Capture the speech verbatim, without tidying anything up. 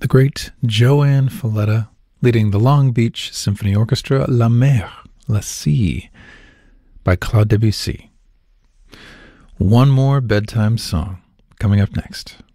the great Joanne Falletta leading the Long Beach Symphony Orchestra, La Mer, La Sea, by Claude Debussy. One more bedtime song coming up next.